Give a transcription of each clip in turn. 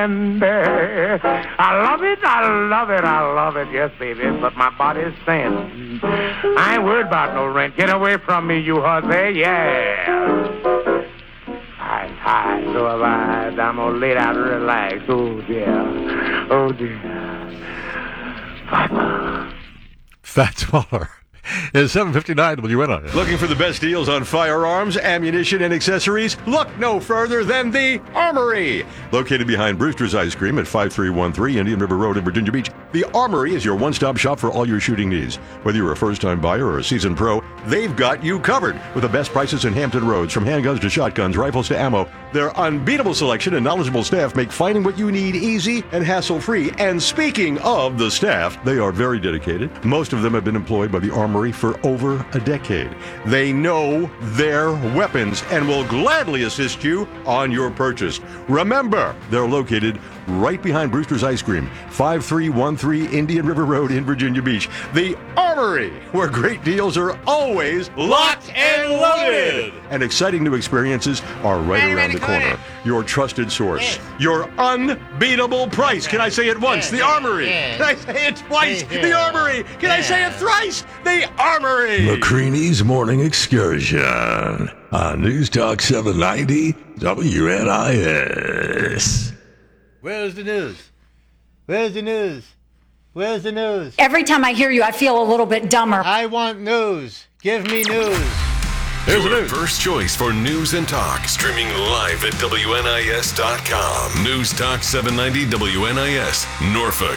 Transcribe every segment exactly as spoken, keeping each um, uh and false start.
And uh, I love it, I love it, I love it, yes, baby, but my body's saying, I ain't worried about no rent. Get away from me, you hussy, yeah. Hi, hi, so have I. I'm gonna lay down and relax. Oh, dear, oh, dear. Father. Fats Waller. It's seven fifty-nine W N I S. Looking for the best deals on firearms, ammunition, and accessories? Look no further than the Armory. Located behind Brewster's Ice Cream at five three one three Indian River Road in Virginia Beach, the Armory is your one-stop shop for all your shooting needs. Whether you're a first-time buyer or a seasoned pro, they've got you covered with the best prices in Hampton Roads. From handguns to shotguns, rifles to ammo, their unbeatable selection and knowledgeable staff make finding what you need easy and hassle-free. And speaking of the staff, they are very dedicated. Most of them have been employed by the Armory for over a decade. They know their weapons and will gladly assist you on your purchase. Remember, they're located right behind Brewster's Ice Cream, five three one three Indian River Road in Virginia Beach. The Armory, where great deals are always locked and loaded. And exciting new experiences are right around the corner. Your trusted source. Your unbeatable price. Can I say it once? The Armory. Can I say it twice? The Armory. Can I say it thrice? The Armory. McCready's Morning Excursion on News Talk seven ninety W N I S. Where's the news? Where's the news? Where's the news? Every time I hear you, I feel a little bit dumber. I want news. Give me news. Here's Your the news. first choice for news and talk, streaming live at W N I S dot com. News Talk seven ninety W N I S, Norfolk.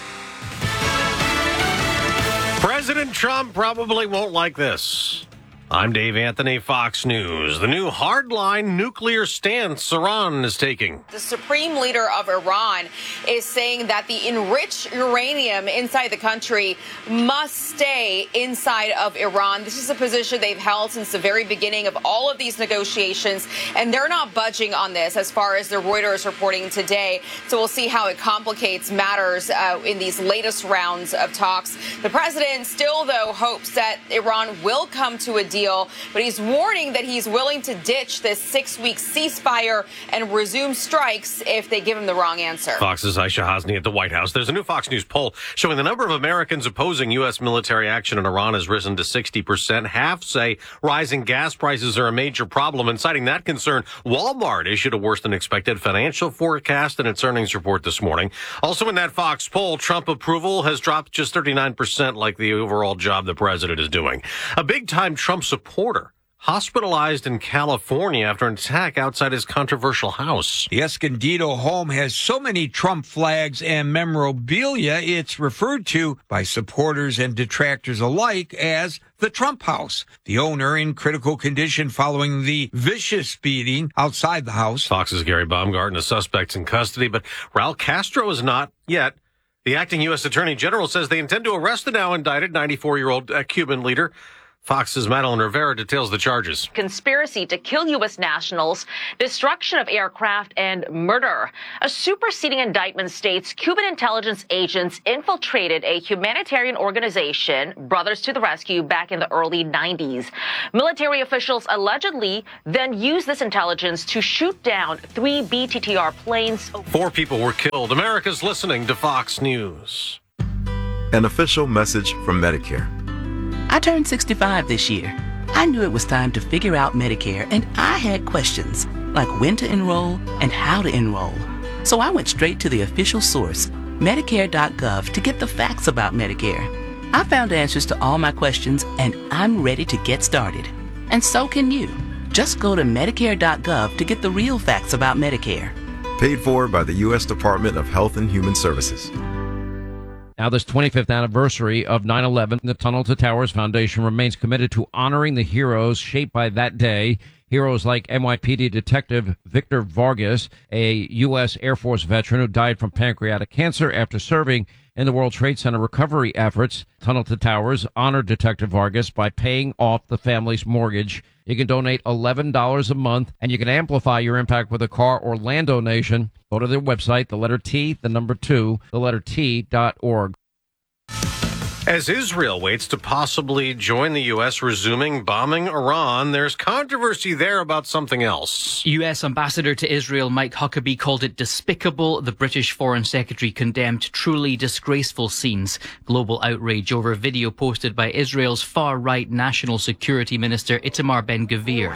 President Trump probably won't like this. I'm Dave Anthony, Fox News. The new hardline nuclear stance Iran is taking. The supreme leader of Iran is saying that the enriched uranium inside the country must stay inside of Iran. This is a position they've held since the very beginning of all of these negotiations, and they're not budging on this as far as the Reuters reporting today. So we'll see how it complicates matters uh, in these latest rounds of talks. The president still, though, hopes that Iran will come to a deal. Deal, but he's warning that he's willing to ditch this six-week ceasefire and resume strikes if they give him the wrong answer. Fox's Aisha Hasni at the White House. There's a new Fox News poll showing the number of Americans opposing U S military action in Iran has risen to sixty percent. Half say rising gas prices are a major problem, and citing that concern, Walmart issued a worse-than-expected financial forecast in its earnings report this morning. Also in that Fox poll, Trump approval has dropped just thirty-nine percent, like the overall job the president is doing. A big-time Trump supporter hospitalized in California after an attack outside his controversial house. The Escondido home has so many Trump flags and memorabilia, it's referred to by supporters and detractors alike as the Trump house. The owner in critical condition following the vicious beating outside the house. Fox's Gary Baumgarten, a suspect's in custody, but Raul Castro is not yet. The acting U S Attorney General says they intend to arrest the now indicted ninety-four-year-old uh, Cuban leader. Fox's Madeline Rivera details the charges. Conspiracy to kill U S nationals, destruction of aircraft, and murder. A superseding indictment states Cuban intelligence agents infiltrated a humanitarian organization, Brothers to the Rescue, back in the early nineties. Military officials allegedly then used this intelligence to shoot down three B T T R planes. Four people were killed. America's listening to Fox News. An official message from Medicare. I turned sixty-five this year. I knew it was time to figure out Medicare, and I had questions, like when to enroll and how to enroll. So I went straight to the official source, Medicare dot gov, to get the facts about Medicare. I found answers to all my questions, and I'm ready to get started. And so can you. Just go to Medicare dot gov to get the real facts about Medicare. Paid for by the U S Department of Health and Human Services. Now, this twenty-fifth anniversary of nine eleven, the Tunnel to Towers Foundation remains committed to honoring the heroes shaped by that day. Heroes like N Y P D Detective Victor Vargas, a U S Air Force veteran who died from pancreatic cancer after serving in the World Trade Center recovery efforts. Tunnel to Towers honored Detective Vargas by paying off the family's mortgage. You can donate eleven dollars a month, and you can amplify your impact with a car or land donation. Go to their website, the letter T, the number two, the letter T dot org. As Israel waits to possibly join the U S resuming bombing Iran, there's controversy there about something else. U S Ambassador to Israel Mike Huckabee called it despicable. The British Foreign Secretary condemned truly disgraceful scenes. Global outrage over a video posted by Israel's far-right National Security Minister Itamar Ben-Gvir.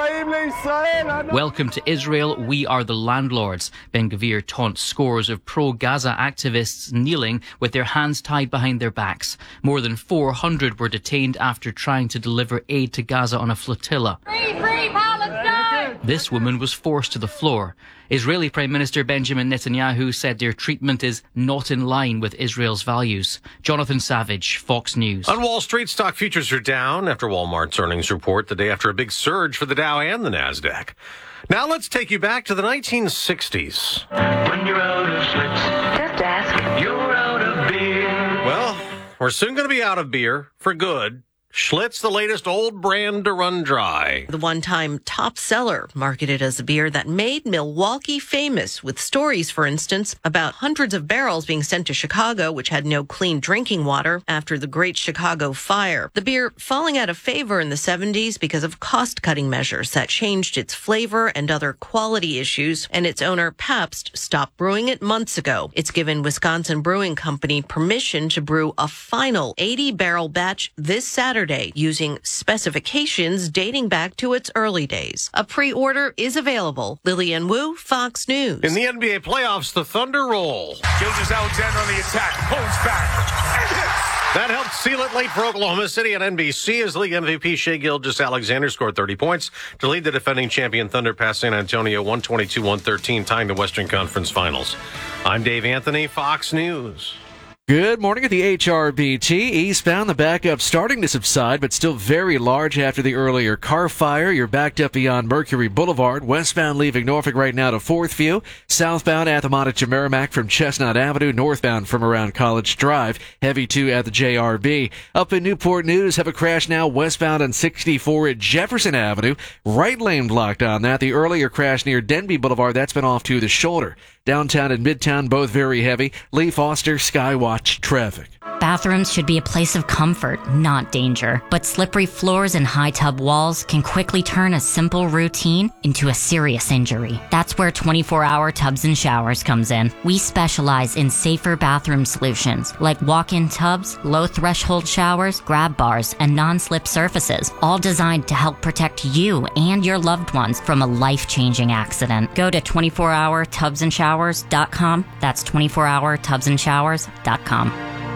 Welcome to Israel, we are the landlords. Ben-Gvir taunts scores of pro-Gaza activists kneeling with their hands tied behind their backs. More than four hundred were detained after trying to deliver aid to Gaza on a flotilla. Free, free Palestine! This woman was forced to the floor. Israeli Prime Minister Benjamin Netanyahu said their treatment is not in line with Israel's values. Jonathan Savage, Fox News. On Wall Street, stock futures are down after Walmart's earnings report the day after a big surge for the Dow and the Nasdaq. Now let's take you back to the nineteen sixties. When you're out of Schlitz, just ask. You're out of beer. Well, we're soon going to be out of beer for good. Schlitz, the latest old brand to run dry. The one-time top seller, marketed as a beer that made Milwaukee famous, with stories, for instance, about hundreds of barrels being sent to Chicago, which had no clean drinking water after the Great Chicago Fire. The beer falling out of favor in the seventies because of cost-cutting measures that changed its flavor and other quality issues, and its owner, Pabst, stopped brewing it months ago. It's given Wisconsin Brewing Company permission to brew a final eighty-barrel batch this Saturday, using specifications dating back to its early days. A pre-order is available. Lillian Wu, Fox News. In the N B A playoffs, the Thunder roll. Gilgeous-Alexander on the attack, pulls back, and hits. That helped seal it late for Oklahoma City on N B C as league M V P Shai Gilgeous-Alexander scored thirty points to lead the defending champion Thunder past San Antonio one twenty-two one thirteen, tying the Western Conference Finals. I'm Dave Anthony, Fox News. Good morning at the H R B T. Eastbound, the backup starting to subside, but still very large after the earlier car fire. You're backed up beyond Mercury Boulevard. Westbound leaving Norfolk right now to Fourth View. Southbound at the Montague Merrimack from Chestnut Avenue. Northbound from around College Drive. Heavy two at the J R B. Up in Newport News, have a crash now westbound on sixty-four at Jefferson Avenue. Right lane blocked on that. The earlier crash near Denby Boulevard, that's been off to the shoulder. Downtown and Midtown, both very heavy. Lee Foster, Skywatch traffic. Bathrooms should be a place of comfort, not danger. But slippery floors and high tub walls can quickly turn a simple routine into a serious injury. That's where twenty-four hour Tubs and Showers comes in. We specialize in safer bathroom solutions like walk-in tubs, low-threshold showers, grab bars, and non-slip surfaces, all designed to help protect you and your loved ones from a life-changing accident. Go to twenty-four hour tubs and showers dot com. That's twenty-four hour tubs and showers dot com.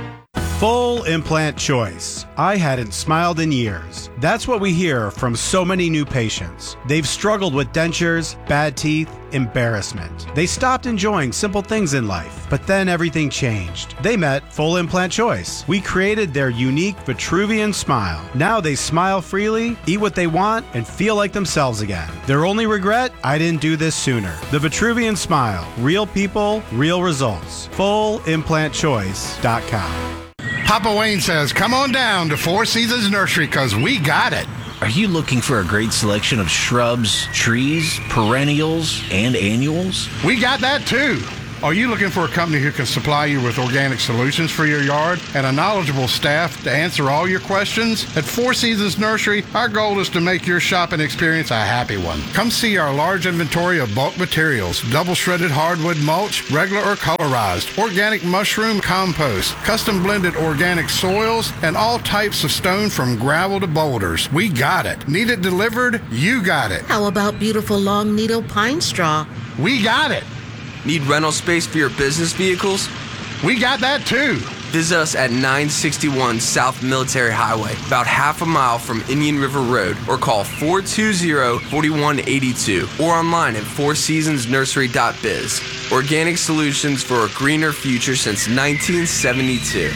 Full implant choice. I hadn't smiled in years. That's what we hear from so many new patients. They've struggled with dentures, bad teeth, embarrassment. They stopped enjoying simple things in life, but then everything changed. They met Full Implant Choice. We created their unique Vitruvian smile. Now they smile freely, eat what they want, and feel like themselves again. Their only regret? I didn't do this sooner. The Vitruvian smile. Real people, real results. full implant choice dot com. Papa Wayne says, come on down to Four Seasons Nursery because we got it. Are you looking for a great selection of shrubs, trees, perennials, and annuals? We got that too. Are you looking for a company who can supply you with organic solutions for your yard and a knowledgeable staff to answer all your questions? At Four Seasons Nursery, our goal is to make your shopping experience a happy one. Come see our large inventory of bulk materials, double shredded hardwood mulch, regular or colorized, organic mushroom compost, custom blended organic soils, and all types of stone from gravel to boulders. We got it. Need it delivered? You got it. How about beautiful long needle pine straw? We got it. Need rental space for your business vehicles? We got that too. Visit us at nine sixty-one South Military Highway, about half a mile from Indian River Road, or call four two zero, four one eight two, or online at four seasons nursery dot biz. Organic solutions for a greener future since nineteen seventy-two.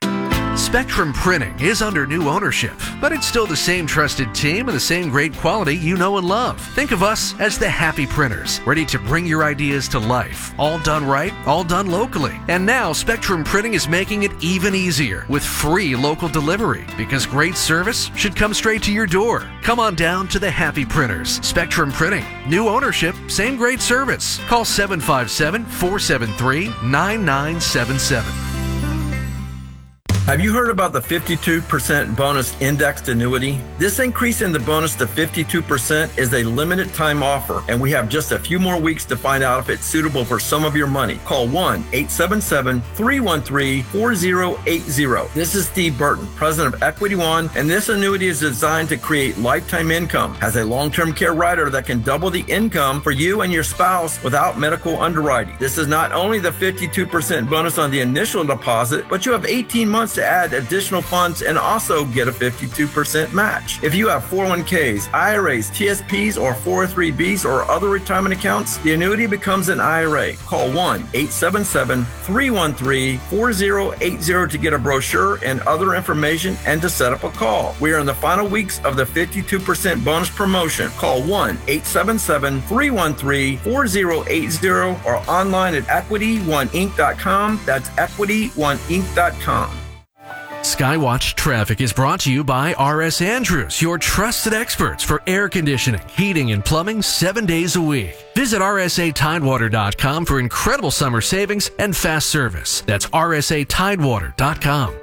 Spectrum Printing is under new ownership, but it's still the same trusted team and the same great quality you know and love. Think of us as the Happy Printers, ready to bring your ideas to life. All done right, all done locally. And now Spectrum Printing is making it even easier with free local delivery, because great service should come straight to your door. Come on down to the Happy Printers. Spectrum Printing. New ownership, same great service. Call seven five seven, four seven three, nine nine seven seven. Have you heard about the fifty-two percent bonus indexed annuity? This increase in the bonus to fifty-two percent is a limited time offer, and we have just a few more weeks to find out if it's suitable for some of your money. Call one eight seven seven, three one three, four zero eight zero. This is Steve Burton, president of Equity One, and this annuity is designed to create lifetime income. Has a long-term care rider that can double the income for you and your spouse without medical underwriting. This is not only the fifty-two percent bonus on the initial deposit, but you have eighteen months to add additional funds and also get a fifty-two percent match. If you have four oh one k's, I R A's, T S P's, or four oh three B's or other retirement accounts, the annuity becomes an I R A. Call one eight seven seven, three one three, four zero eight zero to get a brochure and other information and to set up a call. We are in the final weeks of the fifty-two percent bonus promotion. Call one eight seven seven, three one three, four zero eight zero or online at equity one inc dot com. That's equity one inc dot com. Skywatch Traffic is brought to you by R S Andrews, your trusted experts for air conditioning, heating, and plumbing seven days a week. Visit R S A Tidewater dot com for incredible summer savings and fast service. That's R S A Tidewater dot com.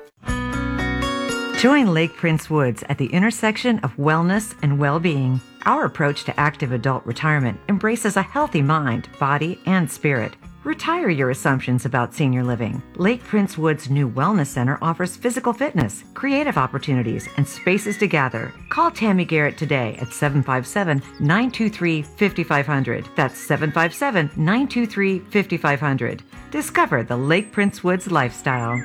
Join Lake Prince Woods at the intersection of wellness and well-being. Our approach to active adult retirement embraces a healthy mind, body, and spirit. Retire your assumptions about senior living. Lake Prince Woods' new Wellness Center offers physical fitness, creative opportunities, and spaces to gather. Call Tammy Garrett today at seven five seven, nine two three, five five zero zero. That's seven five seven, nine two three, five five zero zero. Discover the Lake Prince Woods lifestyle.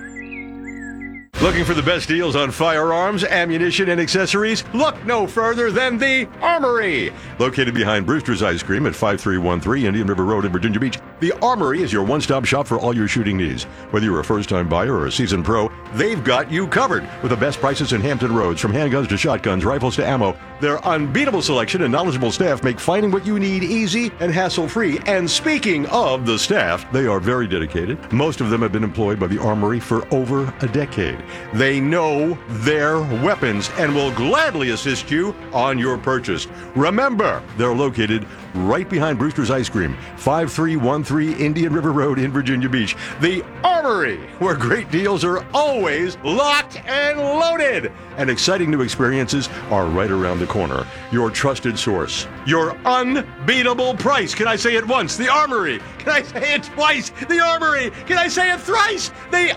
Looking for the best deals on firearms, ammunition, and accessories? Look no further than the Armory! Located behind Brewster's Ice Cream at five three one three Indian River Road in Virginia Beach, the Armory is your one-stop shop for all your shooting needs. Whether you're a first-time buyer or a seasoned pro, they've got you covered with the best prices in Hampton Roads. From handguns to shotguns, rifles to ammo, their unbeatable selection and knowledgeable staff make finding what you need easy and hassle-free. And speaking of the staff, they are very dedicated. Most of them have been employed by the Armory for over a decade. They know their weapons and will gladly assist you on your purchase. Remember, they're located right behind Brewster's Ice Cream, five three one three Indian River Road in Virginia Beach. The Armory, where great deals are always locked and loaded. And exciting new experiences are right around the corner. Your trusted source. Your unbeatable price. Can I say it once? The Armory. Can I say it twice? The Armory. Can I say it thrice? The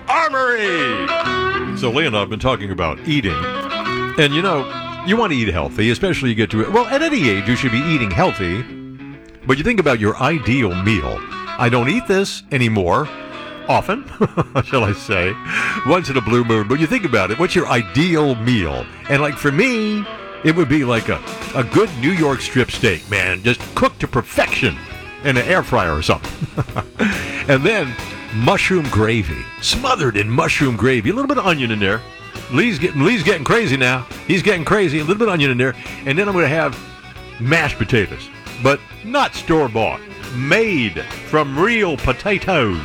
Armory. So Lee and I have been talking about eating. And you know, you want to eat healthy, especially you get to it. Well, at any age, you should be eating healthy. But you think about your ideal meal. I don't eat this anymore. Often, shall I say, once in a blue moon. But you think about it, what's your ideal meal? And like for me, it would be like a, a good New York strip steak, man, just cooked to perfection in an air fryer or something. And then mushroom gravy, smothered in mushroom gravy, a little bit of onion in there. Lee's getting, Lee's getting crazy now. He's getting crazy, a little bit of onion in there. And then I'm going to have mashed potatoes, but not store-bought, made from real potatoes.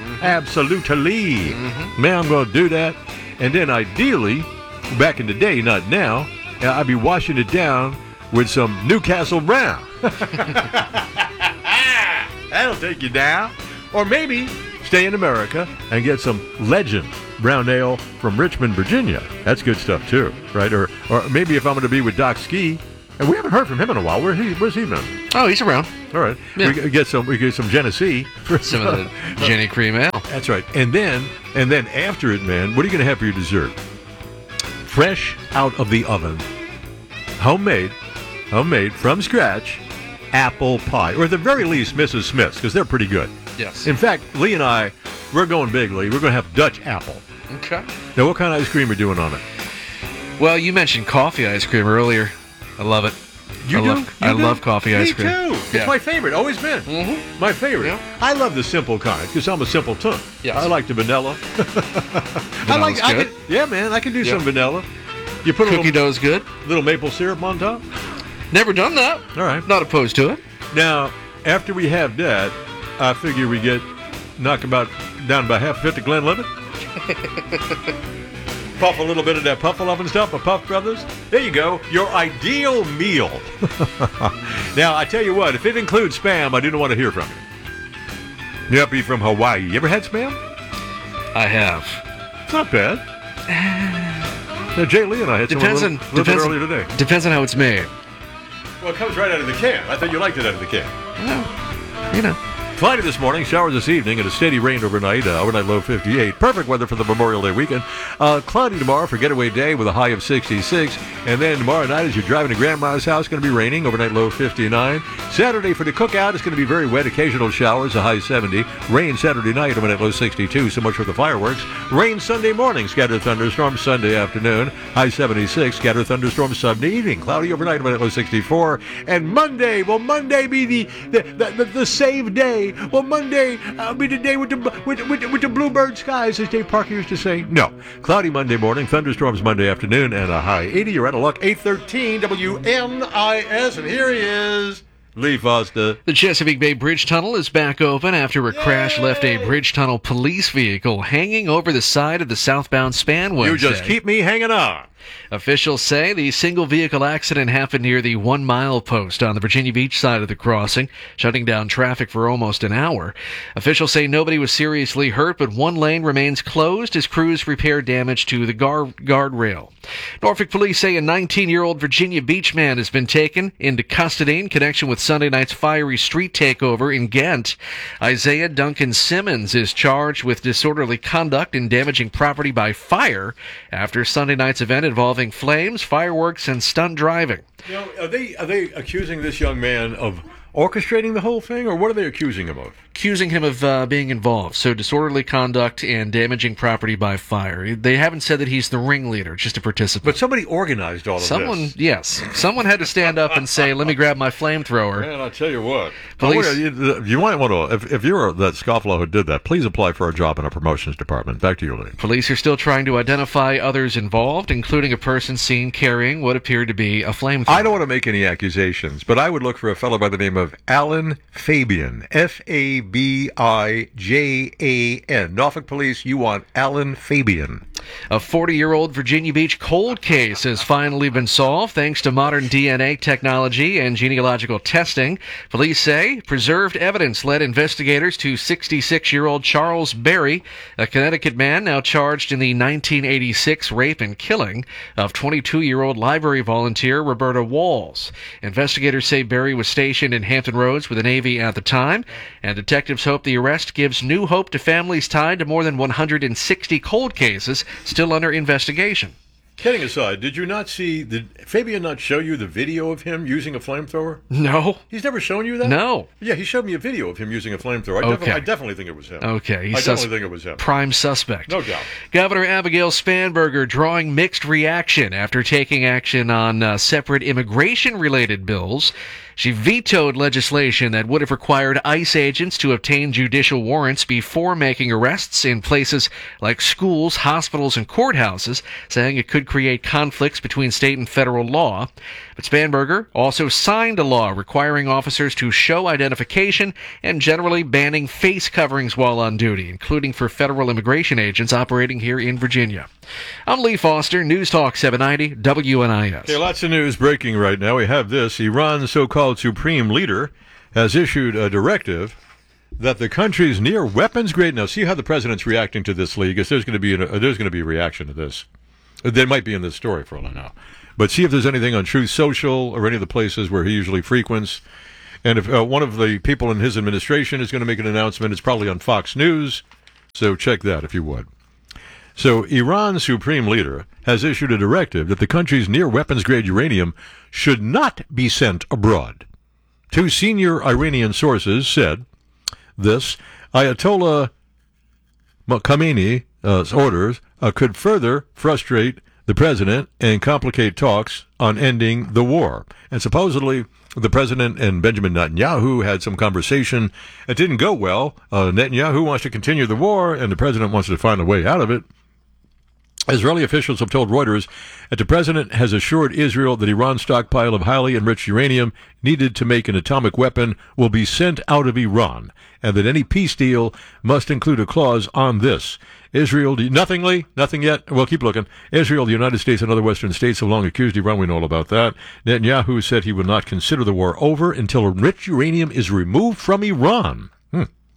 Absolutely. Mm-hmm. Man, I'm going to do that. And then ideally, back in the day, not now, I'd be washing it down with some Newcastle Brown. That'll take you down. Or maybe stay in America and get some Legend brown ale from Richmond, Virginia. That's good stuff too, right? Or or maybe if I'm going to be with Doc Ski, and we haven't heard from him in a while. Where he? Where's he been? Oh, he's around. All right. Yeah. We get some. We get some Genesee. For some of the Jenny Cream Ale. That's right. And then, and then after it, man, what are you going to have for your dessert? Fresh out of the oven, homemade, homemade from scratch, apple pie, or at the very least, Missus Smith's, because they're pretty good. Yes. In fact, Lee and I, we're going big, Lee. We're going to have Dutch apple. Okay. Now, what kind of ice cream are you doing on it? Well, you mentioned coffee ice cream earlier. I love it. You I do? Love, You I do? love coffee Me ice cream. too. It's Yeah. my favorite. Always been. Mm-hmm. My favorite. Yeah. I love the simple kind because I'm a simple ton. Yes. I like the vanilla. I like. I good. can, yeah, man. I can do Yeah. some vanilla. You put a Cookie little, dough's good. little maple syrup on top. Never done that. All right. Not opposed to it. Now, after we have that, I figure we get knock about down by half a fifth of Glenlivet. Puff a little bit of that Puffaloven stuff, a Puff Brothers. There you go. Your ideal meal. Now, I tell you what, if it includes Spam, I do want to hear from you. You have to be from Hawaii. You ever had Spam? I have. It's not bad. Now, Jay Lee and I had Depends some a on little, little depends bit earlier on, today. Depends on how it's made. Well, it comes right out of the can. I thought you liked it out of the can. Well, you know. Cloudy this morning, showers this evening, and a steady rain overnight. Uh, overnight low fifty-eight. Perfect weather for the Memorial Day weekend. Uh, cloudy tomorrow for getaway day with a high of sixty-six. And then tomorrow night, as you're driving to Grandma's house, going to be raining. Overnight low fifty-nine. Saturday for the cookout, it's going to be very wet. Occasional showers, a high seventy. Rain Saturday night, overnight low sixty-two. So much for the fireworks. Rain Sunday morning, scattered thunderstorms Sunday afternoon. High seventy-six. Scattered thunderstorms Sunday evening. Cloudy overnight, overnight low sixty-four. And Monday, will Monday be the the, the, the, the save day? Will Monday uh, be the day with the, with, with, with the bluebird skies, as Dave Parker used to say? No. Cloudy Monday morning, thunderstorms Monday afternoon, and a high eighty. You're out of luck. eight thirteen W N I S, and here he is, Lee Foster. The Chesapeake Bay Bridge Tunnel is back open after a Yay! crash left a Bridge Tunnel police vehicle hanging over the side of the southbound span Wednesday. You just keep me hanging on. Officials say the single vehicle accident happened near the one mile post on the Virginia Beach side of the crossing, shutting down traffic for almost an hour. Officials say nobody was seriously hurt, but one lane remains closed as crews repair damage to the guard guardrail. Norfolk police say a nineteen-year-old Virginia Beach man has been taken into custody in connection with Sunday night's fiery street takeover in Ghent. Isaiah Duncan Simmons is charged with disorderly conduct and damaging property by fire after Sunday night's event involving flames, fireworks, and stunt driving. You know, are they are they accusing this young man of orchestrating the whole thing, or what are they accusing him of? Accusing him of uh, being involved. So disorderly conduct and damaging property by fire. They haven't said that he's the ringleader, just a participant. But somebody organized all of Someone, this. Yes. Someone had to stand up and say, let me grab my flamethrower. Man, I'll tell you what. Police, oh, you, you might want to, if, if you're that scofflaw who did that, please apply for a job in our promotions department. Back to you, Lee. Police are still trying to identify others involved, including a person seen carrying what appeared to be a flamethrower. I don't want to make any accusations, but I would look for a fellow by the name of Alan Fabian. F A B I J A N. Norfolk Police, you want Alan Fabian. A forty-year-old Virginia Beach cold case has finally been solved thanks to modern D N A technology and genealogical testing. Police say preserved evidence led investigators to sixty-six-year-old Charles Berry, a Connecticut man now charged in the nineteen eighty-six rape and killing of twenty-two-year-old library volunteer Roberta Walls. Investigators say Berry was stationed in Hampton Roads with the Navy at the time, and detectives hope the arrest gives new hope to families tied to more than one hundred sixty cold cases still under investigation. Kidding aside, did you not see, did Fabian not show you the video of him using a flamethrower? No. He's never shown you that? No. Yeah, he showed me a video of him using a flamethrower. I, Okay. definitely, I definitely think it was him. Okay. I He's definitely sus- think it was him. Prime suspect. No doubt. Governor Abigail Spanberger drawing mixed reaction after taking action on uh, separate immigration-related bills. She vetoed legislation that would have required ICE agents to obtain judicial warrants before making arrests in places like schools, hospitals, and courthouses, saying it could create conflicts between state and federal law. But Spanberger also signed a law requiring officers to show identification and generally banning face coverings while on duty, including for federal immigration agents operating here in Virginia. I'm Lee Foster, News Talk seven ninety W N I S. Okay, lots of news breaking right now. We have this. Iran's so-called supreme leader has issued a directive that the country's near weapons grade. Now, see how the president's reacting to this, Lee, because there's going to be a, there's going to be a reaction to this. There might be in this story for all I know. But see if there's anything on Truth Social or any of the places where he usually frequents. And if uh, one of the people in his administration is going to make an announcement, it's probably on Fox News. So check that if you would. So Iran's supreme leader has issued a directive that the country's near weapons-grade uranium should not be sent abroad. Two senior Iranian sources said this. Ayatollah Khamenei's uh, orders uh, could further frustrate the president and complicate talks on ending the war. And supposedly the president and Benjamin Netanyahu had some conversation. It didn't go well. Uh, Netanyahu wants to continue the war, and the president wants to find a way out of it. Israeli officials have told Reuters that the president has assured Israel that Iran's stockpile of highly enriched uranium needed to make an atomic weapon will be sent out of Iran, and that any peace deal must include a clause on this. Israel, nothing, Lee? Nothing yet? Well, keep looking. Israel, the United States, and other Western states have long accused Iran. We know all about that. Netanyahu said he would not consider the war over until enriched uranium is removed from Iran. Hmm.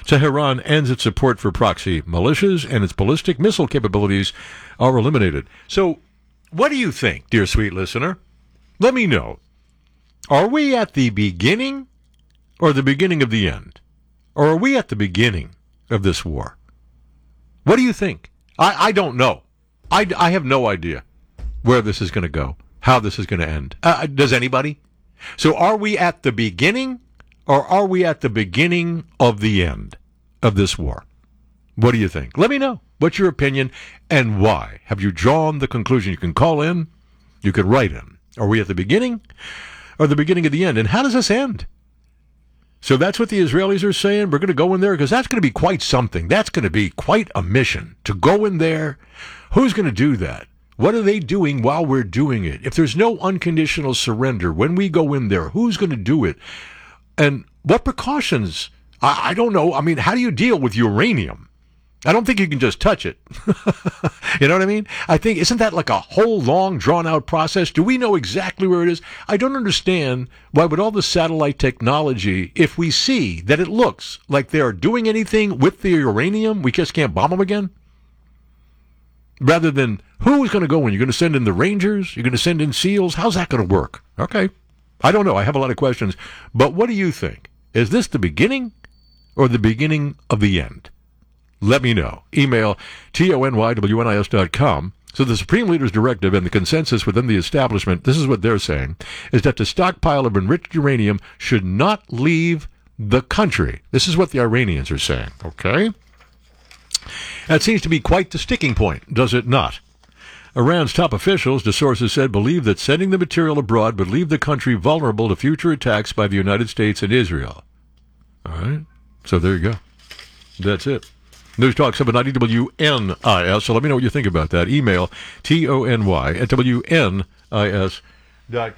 Tehran ends its support for proxy militias, and its ballistic missile capabilities are eliminated. So, what do you think, dear sweet listener? Let me know. Are we at the beginning or the beginning of the end? Or are we at the beginning of this war? What do you think? I, I don't know. I, I have no idea where this is going to go, how this is going to end. Uh, does anybody? So are we at the beginning or are we at the beginning of the end of this war? What do you think? Let me know. What's your opinion and why? Have you drawn the conclusion? You can call in. You can write in. Are we at the beginning or the beginning of the end? And how does this end? So that's what the Israelis are saying. We're going to go in there because that's going to be quite something. That's going to be quite a mission to go in there. Who's going to do that? What are they doing while we're doing it? If there's no unconditional surrender, when we go in there, who's going to do it? And what precautions? I, I don't know. I mean, how do you deal with uranium? I don't think you can just touch it. You know what I mean? I think, isn't that like a whole long, drawn-out process? Do we know exactly where it is? I don't understand why with all the satellite technology, if we see that it looks like they are doing anything with the uranium, we just can't bomb them again? Rather than, who is going to go in? You're going to send in the Rangers? You're going to send in SEALs? How's that going to work? Okay. I don't know. I have a lot of questions. But what do you think? Is this the beginning or the beginning of the end? Let me know. Email tony w n i s dot com. So the Supreme Leader's directive and the consensus within the establishment, this is what they're saying, is that the stockpile of enriched uranium should not leave the country. This is what the Iranians are saying, okay? That seems to be quite the sticking point, does it not? Iran's top officials, the sources said, believe that sending the material abroad would leave the country vulnerable to future attacks by the United States and Israel. All right? So there you go. That's it. News Talk seven ninety W N I S. So let me know what you think about that. Email T-O-N-Y at W N I S dot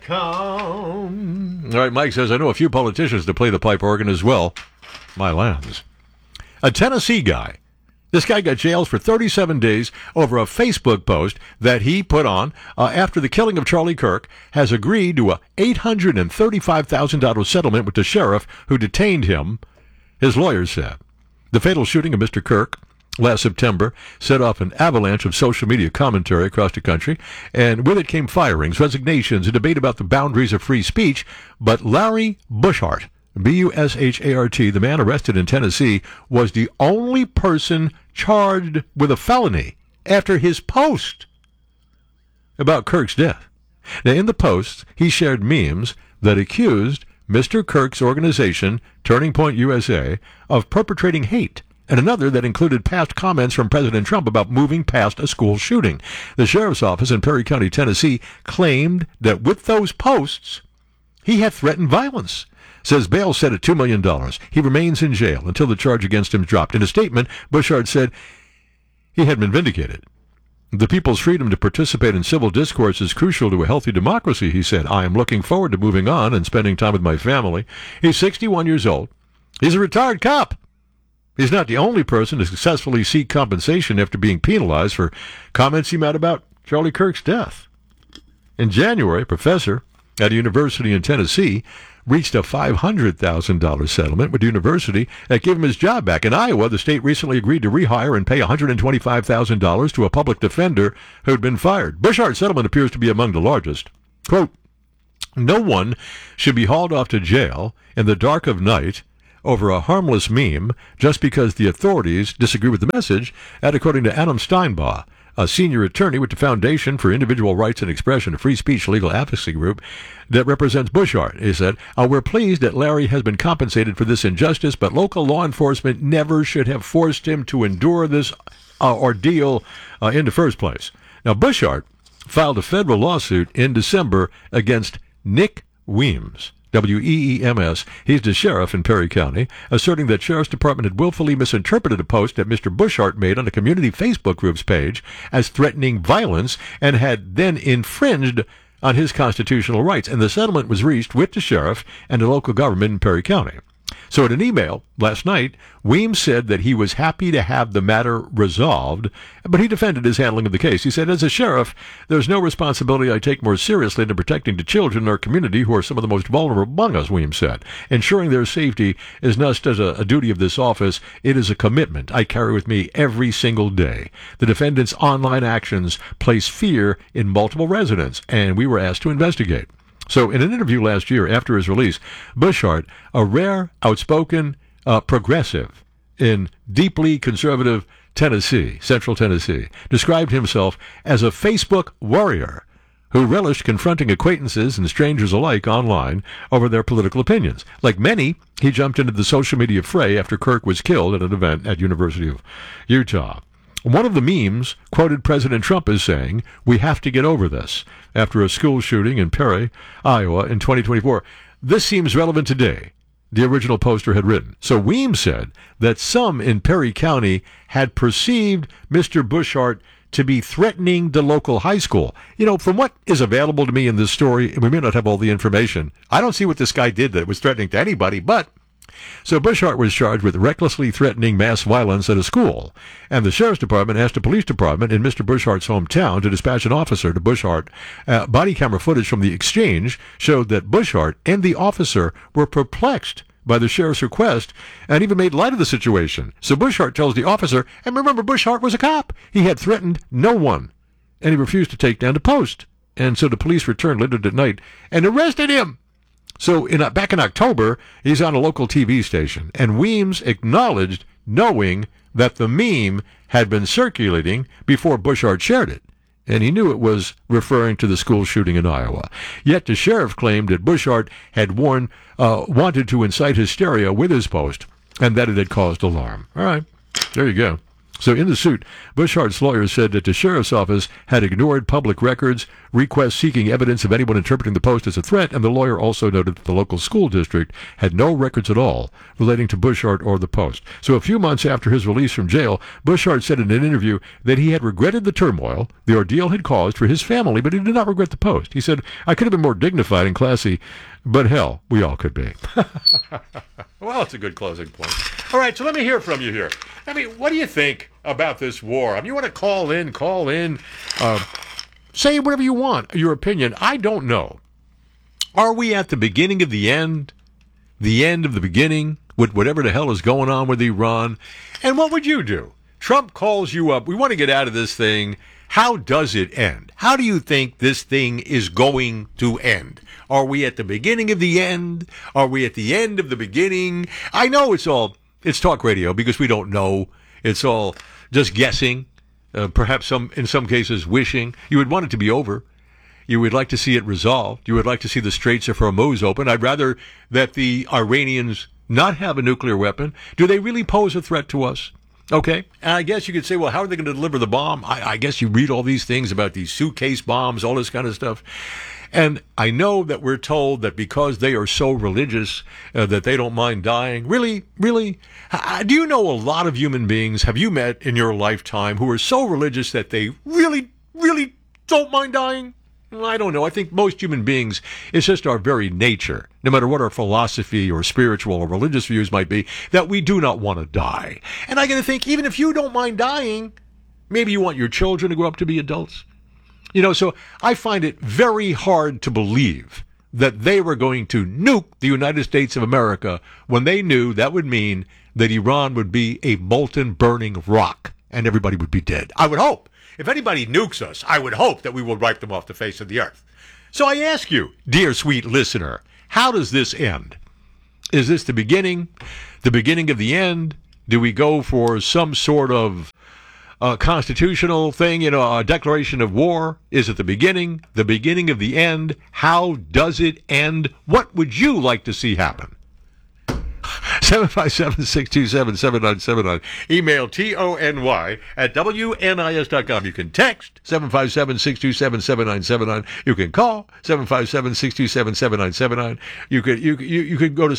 com. All right, Mike says, I know a few politicians to play the pipe organ as well. My lands. A Tennessee guy. This guy got jailed for thirty-seven days over a Facebook post that he put on uh, after the killing of Charlie Kirk, has agreed to a eight hundred thirty-five thousand dollars settlement with the sheriff who detained him, his lawyers said. The fatal shooting of Mister Kirk last September set off an avalanche of social media commentary across the country, and with it came firings, resignations, a debate about the boundaries of free speech. But Larry Bushart, B U S H A R T, the man arrested in Tennessee, was the only person charged with a felony after his post about Kirk's death. Now, in the post, he shared memes that accused Mister Kirk's organization, Turning Point U S A, of perpetrating hate, and another that included past comments from President Trump about moving past a school shooting. The sheriff's office in Perry County, Tennessee, claimed that with those posts, he had threatened violence. Says bail set at two million dollars. He remains in jail until the charge against him is dropped. In a statement, Bushard said he had been vindicated. The people's freedom to participate in civil discourse is crucial to a healthy democracy, he said. I am looking forward to moving on and spending time with my family. He's sixty-one years old. He's a retired cop. He's not the only person to successfully seek compensation after being penalized for comments he made about Charlie Kirk's death. In January, a professor at a university in Tennessee reached a five hundred thousand dollars settlement with the university that gave him his job back. In Iowa, the state recently agreed to rehire and pay one hundred twenty-five thousand dollars to a public defender who had been fired. Bushart's settlement appears to be among the largest. Quote, no one should be hauled off to jail in the dark of night over a harmless meme just because the authorities disagree with the message, and according to Adam Steinbaugh, a senior attorney with the Foundation for Individual Rights and Expression, a free speech legal advocacy group that represents Bushart. He said, uh, we're pleased that Larry has been compensated for this injustice, but local law enforcement never should have forced him to endure this uh, ordeal uh, in the first place. Now, Bushart filed a federal lawsuit in December against Nick Weems, W E E M S. He's the sheriff in Perry County, asserting that Sheriff's Department had willfully misinterpreted a post that Mister Bushart made on a community Facebook group's page as threatening violence and had then infringed on his constitutional rights. And the settlement was reached with the sheriff and the local government in Perry County. So in an email last night, Weems said that he was happy to have the matter resolved, but he defended his handling of the case. He said, as a sheriff, there's no responsibility I take more seriously than protecting the children in our community who are some of the most vulnerable among us, Weems said. Ensuring their safety is not just a, a duty of this office, it is a commitment I carry with me every single day. The defendant's online actions place fear in multiple residents, and we were asked to investigate. So in an interview last year after his release, Buschardt, a rare, outspoken uh, progressive in deeply conservative Tennessee, central Tennessee, described himself as a Facebook warrior who relished confronting acquaintances and strangers alike online over their political opinions. Like many, he jumped into the social media fray after Kirk was killed at an event at University of Utah. One of the memes quoted President Trump as saying, "We have to get over this," after a school shooting in Perry, Iowa in twenty twenty-four. This seems relevant today, the original poster had written. So Weems said that some in Perry County had perceived Mister Buschardt to be threatening the local high school. You know, from what is available to me in this story, and we may not have all the information, I don't see what this guy did that was threatening to anybody, but so Buschardt was charged with recklessly threatening mass violence at a school, and the sheriff's department asked the police department in Mister Buschardt's hometown to dispatch an officer to Buschardt. Uh, body camera footage from the exchange showed that Buschardt and the officer were perplexed by the sheriff's request and even made light of the situation. So Buschardt tells the officer, and remember, Buschardt was a cop, he had threatened no one, and he refused to take down the post. And so the police returned later that night and arrested him. So in, uh, back in October, he's on a local T V station, and Weems acknowledged knowing that the meme had been circulating before Buschardt shared it, and he knew it was referring to the school shooting in Iowa. Yet the sheriff claimed that Buschardt had warned, uh, wanted to incite hysteria with his post, and that it had caused alarm. All right, there you go. So in the suit, Buschardt's lawyer said that the sheriff's office had ignored public records, requests seeking evidence of anyone interpreting the post as a threat, and the lawyer also noted that the local school district had no records at all relating to Buschardt or the post. So a few months after his release from jail, Buschardt said in an interview that he had regretted the turmoil the ordeal had caused for his family, but he did not regret the post. He said, "I could have been more dignified and classy, but hell, we all could be." Well, it's a good closing point. All right, so let me hear from you here. I mean, what do you think about this war? I mean, you want to call in, call in, uh, say whatever you want, your opinion. I don't know. Are we at the beginning of the end? The end of the beginning with whatever the hell is going on with Iran? And what would you do? Trump calls you up. We want to get out of this thing. How does it end? How do you think this thing is going to end? Are we at the beginning of the end? Are we at the end of the beginning? I know it's all, it's talk radio because we don't know. It's all just guessing, uh, perhaps some, in some cases wishing. You would want it to be over. You would like to see it resolved. You would like to see the Straits of Hormuz open. I'd rather that the Iranians not have a nuclear weapon. Do they really pose a threat to us? Okay, and I guess you could say, well, how are they going to deliver the bomb? I, I guess you read all these things about these suitcase bombs, all this kind of stuff. And I know that we're told that because they are so religious uh, that they don't mind dying. Really, really? Uh, do you know a lot of human beings, have you met in your lifetime, who are so religious that they really, really don't mind dying? I don't know. I think most human beings, it's just our very nature, no matter what our philosophy or spiritual or religious views might be, that we do not want to die. And I got to think, even if you don't mind dying, maybe you want your children to grow up to be adults. You know, so I find it very hard to believe that they were going to nuke the United States of America when they knew that would mean that Iran would be a molten, burning rock and everybody would be dead. I would hope. If anybody nukes us, I would hope that we will wipe them off the face of the earth. So I ask you, dear sweet listener, how does this end? Is this the beginning, the beginning of the end? Do we go for some sort of uh, constitutional thing, you know, a declaration of war? Is it the beginning, the beginning of the end? How does it end? What would you like to see happen? seven five seven, six two seven, seven nine seven nine. Email T O N Y at W N I S dot com. You can text seven five seven, six two seven, seven nine seven nine. You can call seven five seven, six two seven, seven nine seven nine. You could you you you could go to sleep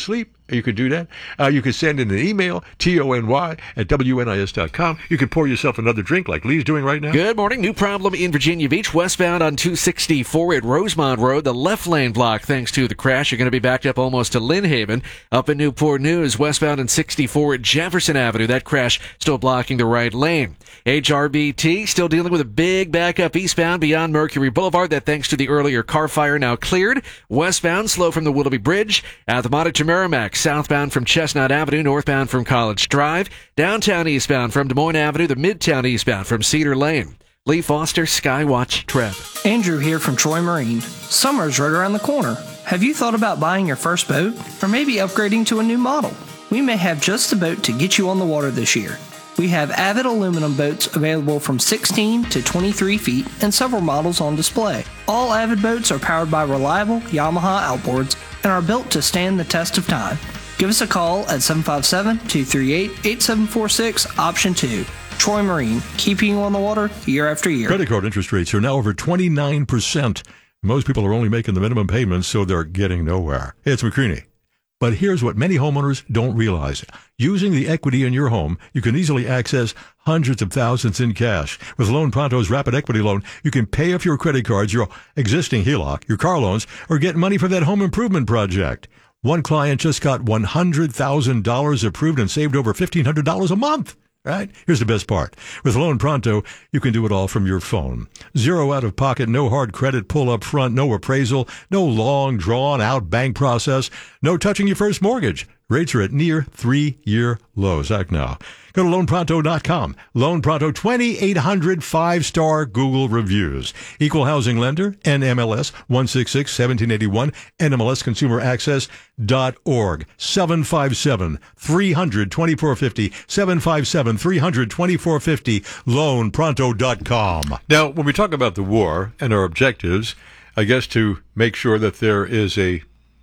You could do that. Uh, you could send in an email, T O N Y at W N I S dot com. You could pour yourself another drink like Lee's doing right now. Good morning. New problem in Virginia Beach. Westbound on two sixty-four at Rosemont Road. The left lane blocked thanks to the crash. You're going to be backed up almost to Lynn Haven. Up in Newport News, westbound on sixty-four at Jefferson Avenue. That crash still blocking the right lane. H R B T still dealing with a big backup eastbound beyond Mercury Boulevard. That thanks to the earlier car fire now cleared. Westbound slow from the Willoughby Bridge. At the Monitor Merrimack. Southbound from Chestnut Avenue, northbound from College Drive, downtown eastbound from Des Moines Avenue, the midtown eastbound from Cedar Lane. Lee Foster, Skywatch Traffic. Andrew here from Troy Marine. Summer's right around the corner. Have you thought about buying your first boat? Or maybe upgrading to a new model? We may have just the boat to get you on the water this year. We have Avid aluminum boats available from sixteen to twenty-three feet and several models on display. All Avid boats are powered by reliable Yamaha outboards and are built to stand the test of time. Give us a call at seven five seven, two three eight, eight seven four six, option two. Troy Marine, keeping you on the water year after year. Credit card interest rates are now over twenty-nine percent. Most people are only making the minimum payments, so they're getting nowhere. Hey, it's McCreaney. But here's what many homeowners don't realize. Using the equity in your home, you can easily access hundreds of thousands in cash. With Loan Pronto's Rapid Equity Loan, you can pay off your credit cards, your existing H E L O C, your car loans, or get money for that home improvement project. One client just got one hundred thousand dollars approved and saved over fifteen hundred dollars a month. Right? Here's the best part. With Loan Pronto, you can do it all from your phone. Zero out of pocket, no hard credit pull up front, no appraisal, no long drawn out bank process, no touching your first mortgage. Rates are at near three-year lows. Act now. Go to loan pronto dot com. Loan Pronto, twenty-eight hundred five-star Google reviews. Equal housing lender, N M L S one six six, one seven eight one, N M L S consumer access dot org. seven five seven, three hundred, twenty-four fifty, seven five seven, three hundred, twenty-four fifty, loan pronto dot com. Now, when we talk about the war and our objectives, I guess to make sure that there is a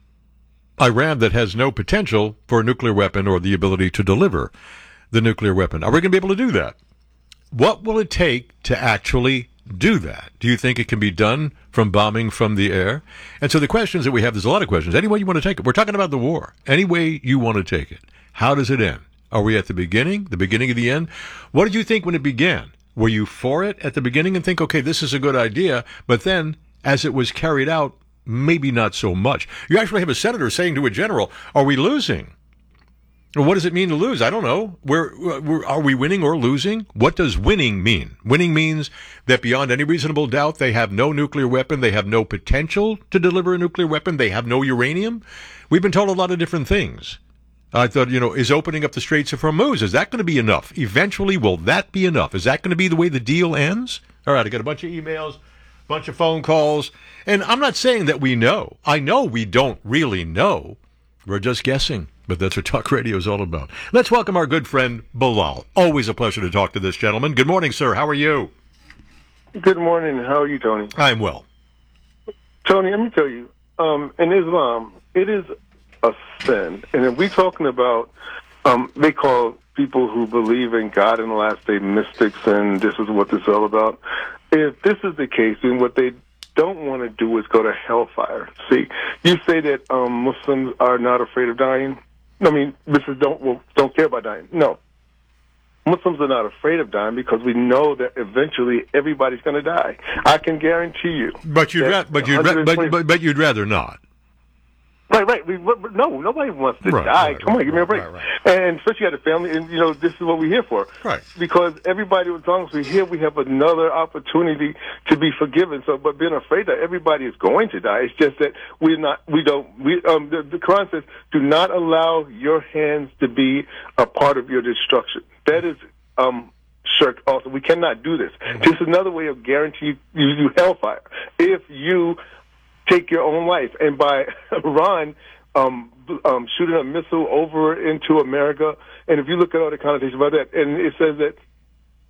Iran that has no potential for a nuclear weapon or the ability to deliver the nuclear weapon. Are we going to be able to do that? What will it take to actually do that? Do you think it can be done from bombing from the air? And so the questions that we have, there's a lot of questions. Any way you want to take it. We're talking about the war. Any way you want to take it. How does it end? Are we at the beginning, the beginning of the end? What did you think when it began? Were you for it at the beginning and think, okay, this is a good idea, but then as it was carried out, maybe not so much. You actually have a senator saying to a general, are we losing? Well, what does it mean to lose? I don't know. We're, we're, are we winning or losing? What does winning mean? Winning means that beyond any reasonable doubt, they have no nuclear weapon. They have no potential to deliver a nuclear weapon. They have no uranium. We've been told a lot of different things. I thought, you know, is opening up the Straits of Hormuz, is that going to be enough? Eventually, will that be enough? Is that going to be the way the deal ends? All right, I got a bunch of emails, bunch of phone calls. And I'm not saying that we know. I know we don't really know. We're just guessing. But that's what talk radio is all about. Let's welcome our good friend, Bilal. Always a pleasure to talk to this gentleman. Good morning, sir. How are you? Good morning. How are you, Tony? I'm well. Tony, let me tell you, um, in Islam, it is a sin. And if we're talking about, um, they call people who believe in God in the last day mystics, and this is what this is all about. If this is the case, then what they don't want to do is go to hellfire. See, you say that um, Muslims are not afraid of dying. I mean, Muslims don't well, don't care about dying. No, Muslims are not afraid of dying because we know that eventually everybody's going to die. I can guarantee you. But you'd ra- but you'd ra- but, but but you'd rather not. Right, right. We, no, nobody wants to right, die. Right, Come right, on, give me a break. Right, right. And especially at a family, and you know, this is what we're here for. Right. Because everybody, as long as we're here, we have another opportunity to be forgiven. So, but being afraid that everybody is going to die, it's just that we're not. We don't. We um. The, the Quran says, "Do not allow your hands to be a part of your destruction." That is um. shirk. Also, we cannot do this. Mm-hmm. This is another way of guaranteeing you, you hellfire if you take your own life. And by Iran um, um, shooting a missile over into America, and if you look at all the connotations about that, and it says that